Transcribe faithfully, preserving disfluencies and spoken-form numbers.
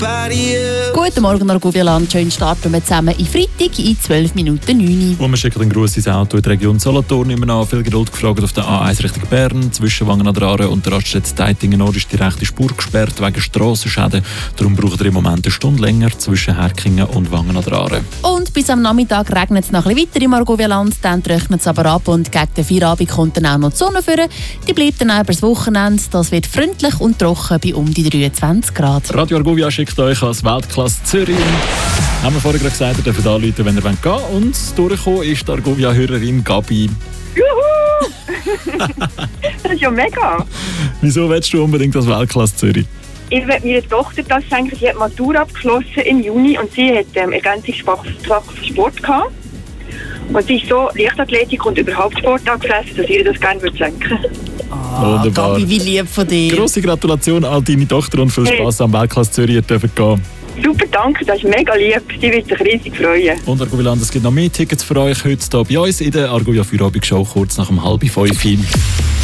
Guten Morgen, Arguvialand. Schön starten wir zusammen in Freitag in zwölf Minuten neun. Und wir schicken den Gruß ins Auto in die Region Solothurn. Immer noch viel Geduld gefragt auf der A eins Richtung Bern. Zwischen Wangen an der Aare und der Raststätte Deitingen Nord ist die rechte Spur gesperrt wegen Strassenschäden. Darum braucht ihr im Moment eine Stunde länger zwischen Herkingen und Wangen an der Aare. Und bis am Nachmittag regnet es noch ein bisschen weiter im Arguvialand. Dann trocknet es aber ab und gegen den Feierabend kommt dann auch noch die Sonne führen. Die bleibt dann auch über das Wochenende. Das wird freundlich und trocken bei um die dreiundzwanzig Grad. Radio Arguvia schickt euch als Weltklasse Zürich. Haben wir vorhin gerade gesagt, ihr dürft anrufen, wenn ihr gehen wollt. Und durchgekommen ist die Arguvia-Hörerin Gabi. Juhu! Das ist ja mega! Wieso willst du unbedingt als Weltklasse Zürich? Ich will meiner Tochter das sagen, sie hat Matura abgeschlossen im Juni und sie hat ähm, Ergänzungsfach für Sport gehabt. Und sie ist so Leichtathletik und überhaupt Sport angefressen, dass ich ihr das gerne schenken würde. Ah, Gabi, wie lieb von dir. Grosse Gratulation an deine Tochter und viel Spass hey. am Weltklasse Zürich. Ihr dürft gehen. Super, danke, das ist mega lieb. Sie wird sich riesig freuen. Und Arguvialand, es gibt noch mehr Tickets für euch heute hier bei uns in der Arguvia Feierabend Show kurz nach um halb fünf.